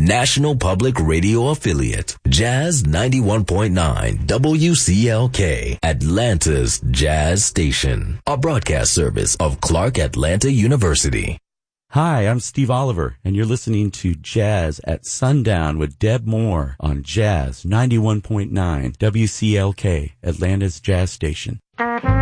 National Public Radio affiliate, Jazz 91.9 WCLK, Atlanta's Jazz Station, a broadcast service of Clark Atlanta University. Hi, I'm Steve Oliver, and you're listening to Jazz at Sundown with Deb Moore on Jazz 91.9 WCLK, Atlanta's Jazz Station.